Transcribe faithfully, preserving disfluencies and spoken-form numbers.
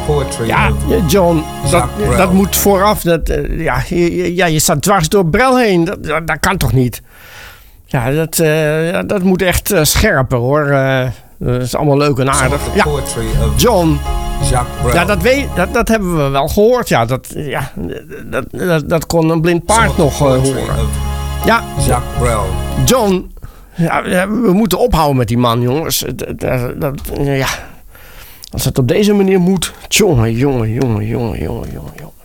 Ja, John, dat, dat moet vooraf. Dat, uh, ja, je, ja, je staat dwars door Brel heen. Dat, dat, dat kan toch niet? Ja, dat, uh, ja, dat moet echt uh, scherper, hoor. Uh, dat is allemaal leuk en aardig. Ja, John. Ja, dat, weet, dat, dat hebben we wel gehoord. Ja, dat, ja, dat, dat, dat kon een blind paard nog uh, horen. Ja, John. Ja, we moeten ophouden met die man, jongens. Dat, dat, dat, ja. Als het op deze manier moet. Jongen, jongen, jongen, jongen, jongen, jongen.